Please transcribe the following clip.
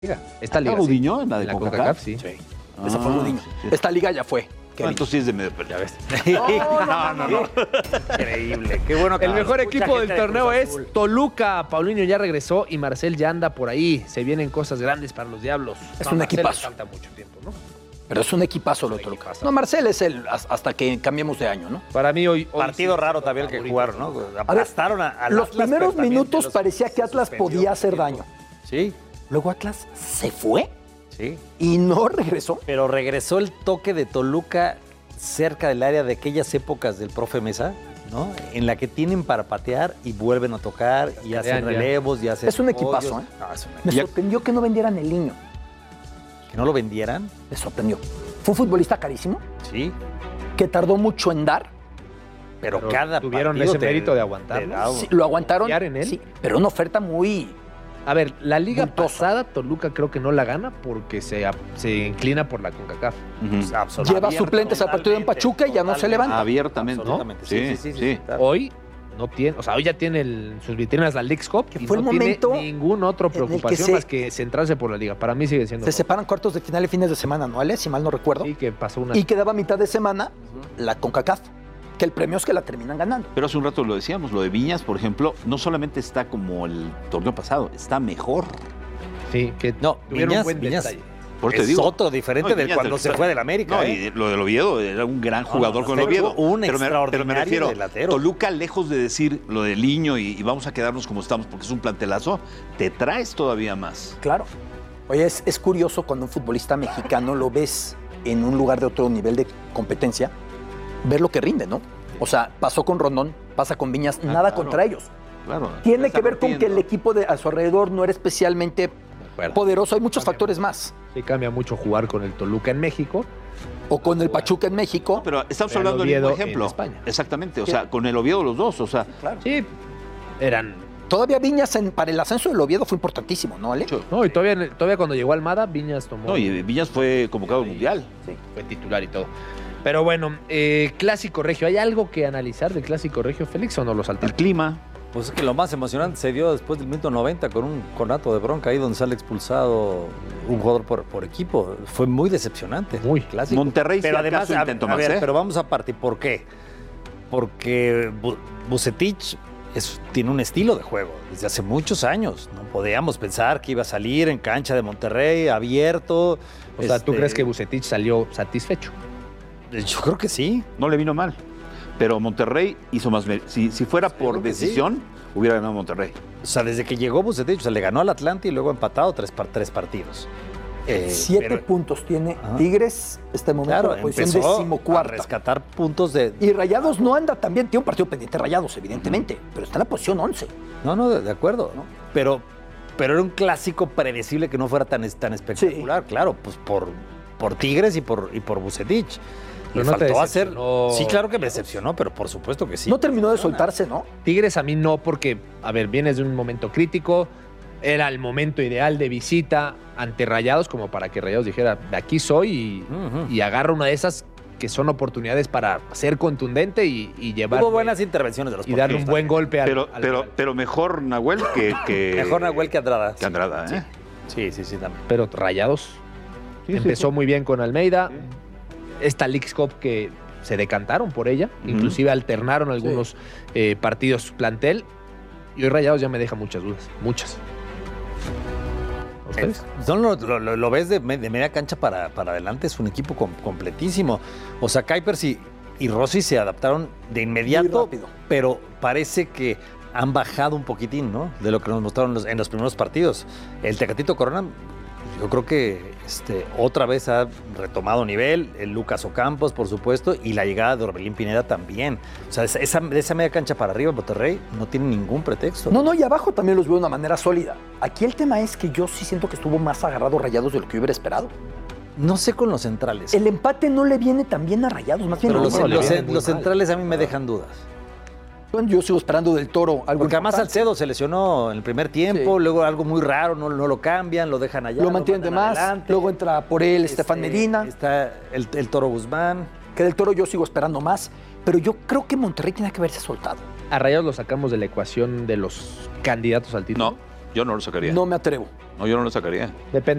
Esta liga. Gudiño en la de la CONCACAF? sí. Esa fue Gudiño. Sí. Esta liga ya fue. Entonces sí es de medio ya ves. No. Increíble. Qué bueno que El mejor mucha equipo del gente de torneo Cruz es Azul. Toluca. Paulinho ya regresó y Marcel ya anda por ahí. Se vienen cosas grandes para los Diablos. Es A un Marcel equipazo. le falta mucho tiempo, ¿no? Pero es un equipazo lo de Toluca. No, Marcel es el hasta que cambiemos de año, ¿no? Para mí hoy Partido sí, raro también el que favorito. jugaron, ¿no? A ver, Aplastaron al los Atlas, primeros pero también minutos los parecía que Atlas suspendió podía un hacer tiempo. daño. Sí, Luego Atlas se fue sí. y no regresó. Pero regresó el toque de Toluca cerca del área de aquellas épocas del profe Mesa, ¿no? En la que tienen para patear y vuelven a tocar y hacen ya. relevos y hacen Es un equipazo, apoyos. ¿eh? No, es un Me equipo. sorprendió que no vendieran el niño. Que no lo vendieran, Me sorprendió. Fue un futbolista carísimo, sí. que tardó mucho en dar. Pero, Pero cada tuvieron partido ese mérito de aguantarlo. daba- Sí, lo aguantaron. ¿Confiar en él? Sí, pero una oferta muy... A ver, la liga Bultoso. pasada Toluca creo que no la gana porque se inclina por la CONCACAF. Pues, absolutamente. Lleva suplentes al partido en Pachuca y ya no se levanta. Abiertamente. Absolutamente. Sí. claro. Hoy no tiene, o sea, hoy ya tiene sus vitrinas la Leagues Cup Que y fue no el momento tiene ninguna otra en el que preocupación más que centrarse por la liga. Para mí sigue siendo Se separan cuartos de final y fines de semana anuales, si mal no recuerdo. sí, que pasó una Y quedaba mitad de semana la CONCACAF, que el premio es que la terminan ganando. Pero hace un rato lo decíamos, lo de Viñas, por ejemplo, no solamente está como el torneo pasado, está mejor. sí, que No, tuvieron un buen Viñas detalle. Por eso es te digo. otro diferente No, y de Viñas cuando se fue del América. No, ¿eh? y lo del Oviedo, era un gran jugador con el fue Oviedo. un pero me extraordinario refiero, delantero. Toluca, lejos de decir lo del Liño y vamos a quedarnos como estamos porque es un plantelazo, te traes todavía más. Claro. Oye, es curioso cuando un futbolista mexicano lo ves en un lugar de otro nivel de competencia, ver lo que rinde, ¿no? O sea, pasó con Rondón, pasa con Viñas, nada claro. contra ellos. Claro. Tiene está que ver con que el rompiendo. equipo a su alrededor no era especialmente De acuerdo. poderoso. Hay muchos factores más. Sí, cambia mucho jugar con el Toluca en México. O con el Pachuca en México. No, pero estamos Pero hablando del mismo Oviedo ejemplo. en España. Exactamente, o sea, con el Oviedo los dos, o sea, Sí, eran. Todavía Viñas para el ascenso del Oviedo fue importantísimo, ¿no, Ale? No, y todavía cuando llegó Almada, Viñas tomó. no, y Viñas fue convocado al mundial. Fue titular y todo. Pero bueno, Clásico Regio. ¿Hay algo que analizar del Clásico Regio, Félix, o no lo El saltamos? clima, Pues es que lo más emocionante se dio después del minuto 90 con un conato de bronca ahí donde sale expulsado un jugador por equipo. Fue muy decepcionante. Muy. Clásico. Monterrey Pero si además, acaso intentó a más, ver, ¿eh? pero vamos a partir. ¿Por qué? Porque Vucetich tiene un estilo de juego desde hace muchos años. No podíamos pensar que iba a salir en cancha de Monterrey, abierto. O sea, ¿tú crees que Vucetich salió satisfecho? Yo creo que sí. no le vino mal. Pero Monterrey hizo más. Si fuera por creo que sí. decisión, hubiera ganado Monterrey. O sea, desde que llegó Vucetich, o sea, le ganó al Atlante y luego ha empatado tres partidos. 7 pero- puntos tiene Ajá. Tigres, este momento Claro, en la posición empezó a decimocuarta. rescatar puntos de... Y Rayados no anda tan bien. Tiene un partido pendiente Rayados, evidentemente, pero está en la posición 11. No, de acuerdo. ¿no? Pero era un clásico predecible que no fuera tan espectacular. Claro, pues por Tigres y por Vucetich. Pero Le no te faltó hacer... decepcionó. Sí, claro que me decepcionó, pero por supuesto que sí. No terminó de soltarse, ¿no? Tigres a mí no, porque, a ver, vienes de un momento crítico, era el momento ideal de visita ante Rayados, como para que Rayados dijera, de aquí soy Ujú. y agarra una de esas que son oportunidades para ser contundente y llevar Hubo buenas intervenciones de los y darle un porteros buen golpe al Pero, rival. pero mejor Nahuel que también. Mejor Nahuel que Andrada. que Andrada, ¿eh? Sí, también. Pero Rayados Sí, sí, empezó sí. muy bien con Almeida. Esta Leagues Cup que se decantaron por ella, inclusive alternaron algunos partidos plantel. Y hoy Rayados ya me deja muchas dudas, muchas. ¿Ustedes? No, lo ves de media cancha para adelante, es un equipo completísimo. O sea, Kuipers y Rossi se adaptaron de inmediato, Muy rápido. pero parece que han bajado un poquitín, ¿no? De lo que nos mostraron en los primeros partidos. El Tecatito Corona, yo creo que otra vez ha retomado nivel, el Lucas Ocampos, por supuesto, y la llegada de Orbelín Pineda también. O sea, de esa media cancha para arriba, Monterrey no tiene ningún pretexto. No, y abajo también los veo de una manera sólida. Aquí el tema es que yo sí siento que estuvo más agarrado Rayados de lo que yo hubiera esperado. No sé con los centrales. El empate no le viene tan bien a Rayados, más bien Pero a los, no, le los- viene muy los mal. centrales a mí me dejan dudas. Yo sigo esperando del Toro algo Porque además importante. Salcedo se lesionó en el primer tiempo, Sí. luego algo muy raro, no lo cambian, lo dejan allá. Lo mantienen de mandan más, adelante. luego entra por él Estefan Medina. Está el Toro Guzmán. Que del Toro yo sigo esperando más, pero yo creo que Monterrey tiene que haberse soltado. A Rayados lo sacamos de la ecuación de los candidatos al título. Yo no lo sacaría. No me atrevo. No, yo no lo sacaría. Depende.